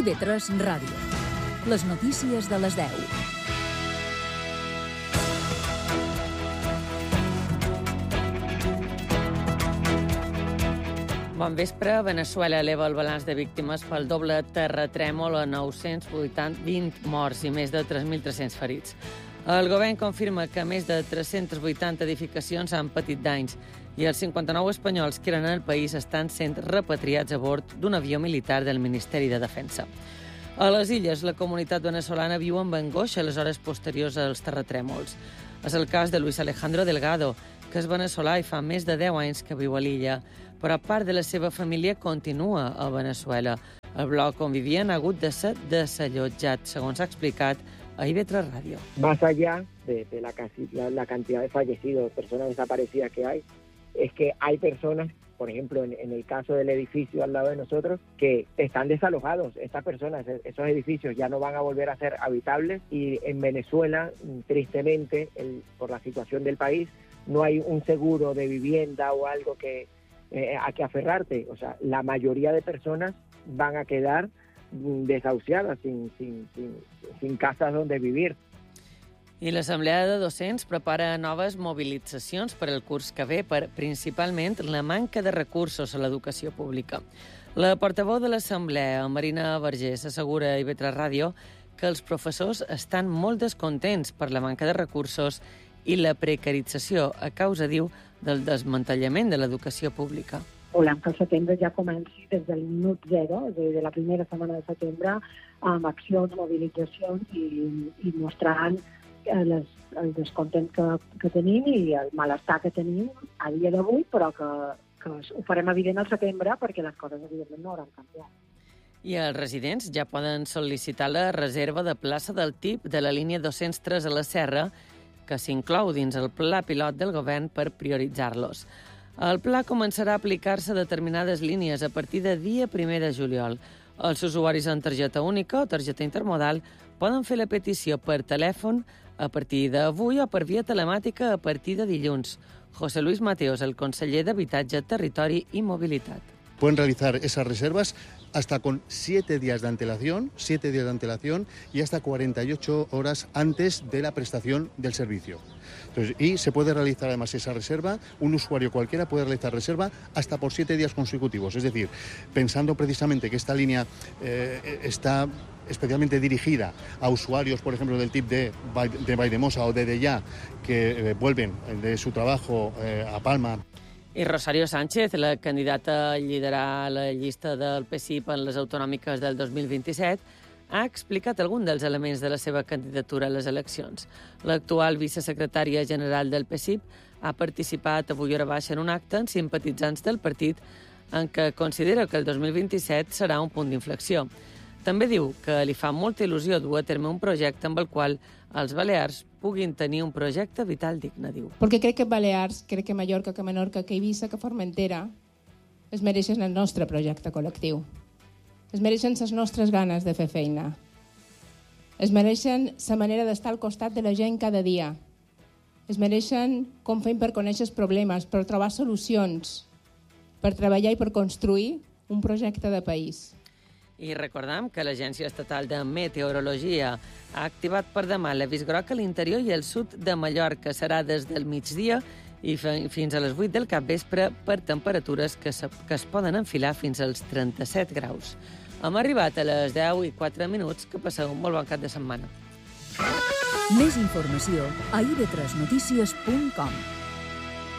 IB3 Ràdio. Les notícies de les 10. Bon vespre. Veneçuela eleva el balanç de víctimes pel doble terratrèmol a 920 morts i més de 3.300 ferits. El govern confirma que més de 380 edificacions han patit danys i els 59 espanyols que eren al país estan sent repatriats a bord d'un avió militar del Ministeri de Defensa. A les illes, la comunitat veneçolana viu amb angoixa a les hores posteriors als terratrèmols. És el cas de Luis Alejandro Delgado, que és veneçolà i fa més de 10 anys que viu a l'illa, però part de la seva família continua a Veneçuela. El bloc on vivien ha hagut de ser desallotjat, segons ha explicat a IB3 Radio. Más allá de la cantidad de fallecidos, personas desaparecidas que hay, es que hay personas, por ejemplo, en el caso del edificio al lado de nosotros, que están desalojados. Estas personas, esos edificios ya no van a volver a ser habitables y en Venezuela, tristemente, por la situación del país, no hay un seguro de vivienda o algo a que aferrarte. O sea, la mayoría de personas van a quedar desahuciadas, sin casas donde vivir. I l'Assemblea de Docents prepara noves mobilitzacions per al curs que ve per, principalment, la manca de recursos a l'educació pública. La portaveu de l'Assemblea, Marina Vergés, assegura a IB3 Ràdio que els professors estan molt descontents per la manca de recursos i la precarització a causa, diu, del desmantellament de l'educació pública. Volem que el setembre ja comenci des del minut zero, és a dir, de la primera setmana de setembre, amb accions, mobilitzacions i mostrant el descontent que tenim i el malestar que tenim a dia d'avui, però que ho farem evident al setembre perquè les coses, evidentment, no hauran canviat. I els residents ja poden sol·licitar la reserva de plaça del TIP de la línia 203 a la Serra, que s'inclou dins el pla pilot del govern per prioritzar-los. El pla començarà a aplicar-se a determinades línies a partir de dia 1 de juliol. Els usuaris amb targeta única o targeta intermodal poden fer la petició per telèfon a partir d'avui o per via telemàtica a partir de dilluns. José Luis Mateos, el conseller d'Habitatge, Territori i Mobilitat. Pueden realizar esas reservas hasta con 7 días de antelación y hasta 48 horas antes de la prestación del servicio. Entonces, y se puede realizar además esa reserva, un usuario cualquiera puede realizar reserva hasta por 7 días consecutivos. Es decir, pensando precisamente que esta línea está especialmente dirigida a usuarios, por ejemplo, del TIP de Valldemosa o de Deià, que vuelven de su trabajo a Palma. I Rosario Sánchez, la candidata a liderar la llista del PSIP en les autonòmiques del 2027, ha explicat algun dels elements de la seva candidatura a les eleccions. L'actual vicesecretària general del PSIP ha participat avui hora baixa en un acte amb simpatitzants del partit en què considera que el 2027 serà un punt d'inflexió. També diu que li fa molta il·lusió dur a terme un projecte amb el qual els balears puguin tenir un projecte vital digne, diu. Perquè crec que Balears, crec que Mallorca, que Menorca, que Eivissa, que Formentera es mereixen el nostre projecte col·lectiu. Es mereixen les nostres ganes de fer feina. Es mereixen la manera d'estar al costat de la gent cada dia. Es mereixen com fem per conèixer els problemes, per trobar solucions, per treballar i per construir un projecte de país. I recordem que l'Agència Estatal de Meteorologia ha activat per demà l'avís groc a l'interior i al sud de Mallorca. Serà des del migdia i fins a les 8 del capvespre per temperatures que es poden enfilar fins als 37 graus. Hem arribat a les 10:04. Que passeu un molt bon cap de setmana. Més informació a ib3notícies.com.